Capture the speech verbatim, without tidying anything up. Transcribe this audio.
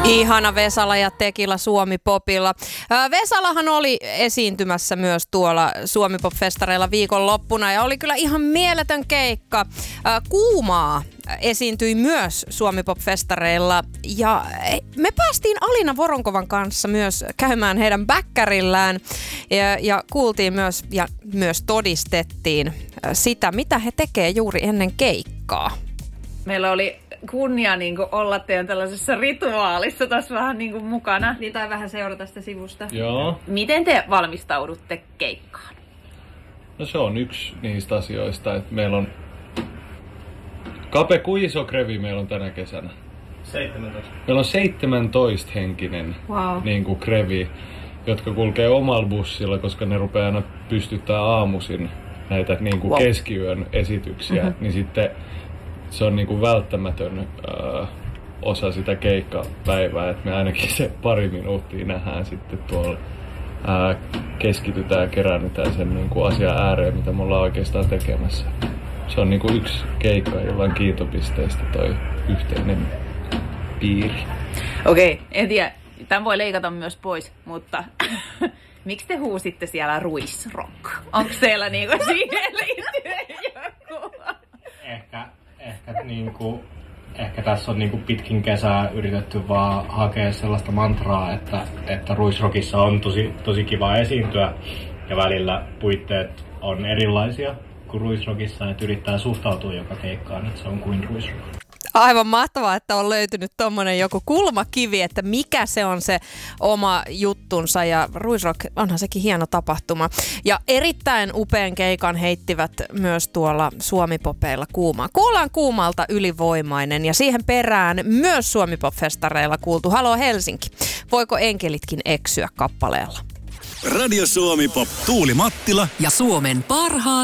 Ihana Vesala ja Tekila Suomi-popilla. Vesalahan oli esiintymässä myös tuolla Suomi-pop-festareilla viikonloppuna ja oli kyllä ihan mieletön keikka. Kuumaa esiintyi myös Suomi-pop-festareilla ja me päästiin Alina Voronkovan kanssa myös käymään heidän bäkkärillään ja, ja kuultiin myös ja myös todistettiin sitä, mitä he tekee juuri ennen keikkaa. Meillä oli kunnia niin kuin olla teidän tällaisessa rituaalissa tässä vähän niin kuin mukana. Niin tai vähän seurata sitä sivusta. Joo. Miten te valmistaudutte keikkaan? No se on yksi niistä asioista, että meillä on Kape, kuin iso krevi meillä on tänä kesänä? seitsemäntoista. Meillä on seitsemäntoista henkinen wow. niin kuin krevi, jotka kulkee omalla bussilla, koska ne rupeaa aina pystyttää aamuisin näitä niin kuin wow. keskiyön esityksiä. Mm-hmm. Niin sitten se on niin kuin välttämätön äh, osa sitä keikkapäivää, että me ainakin se pari minuuttia nähdään sitten tuolla. Äh, keskitytään ja keräännytään sen niin kuin asian ääreen, mitä me ollaan oikeastaan tekemässä. Se on niin kuin yksi keikka, jollain kiintopisteistä toi yhteinen piiri. Okei, okay, en tiedä. Tämän voi leikata myös pois, mutta miksi te huusitte siellä ruisrock? Onko teillä niinku siihen liittyen joku? Ehkä, ehkä, niinku, ehkä tässä on niinku pitkin kesää yritetty vaan hakea sellaista mantraa, että, että ruisrockissa on tosi, tosi kiva esiintyä ja välillä puitteet on erilaisia kuin ruisrockissa, että yrittää suhtautua joka keikkaan, että se on kuin ruisrock. Aivan mahtavaa, että on löytynyt tommonen joku kulmakivi, että mikä se on se oma juttunsa ja Ruisrock, onhan sekin hieno tapahtuma. Ja erittäin upean keikan heittivät myös tuolla Suomi-popeilla Kuumaa. Kuullaan Kuumalta Ylivoimainen ja siihen perään myös Suomi-pop-festareilla kuultu Halo Helsinki. Voiko enkelitkin eksyä kappaleella? Radio Suomi Pop, Tuuli Mattila ja Suomen parhaat